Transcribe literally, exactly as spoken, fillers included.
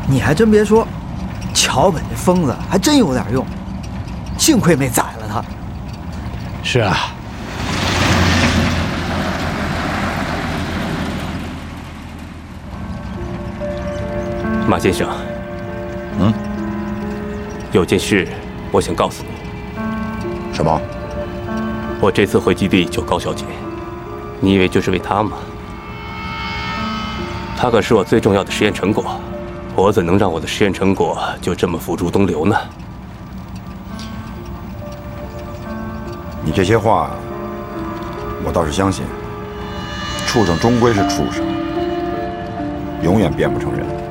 你还真别说，桥本这疯子还真有点用，幸亏没宰了他。 是啊。 马先生， 嗯， 有件事我想告诉你。 什么？ 我这次回基地救高小姐，你以为就是为她吗？她可是我最重要的实验成果，我怎能让我的实验成果就这么付诸东流呢？ 你这些话，我倒是相信。畜生终归是畜生，永远变不成人。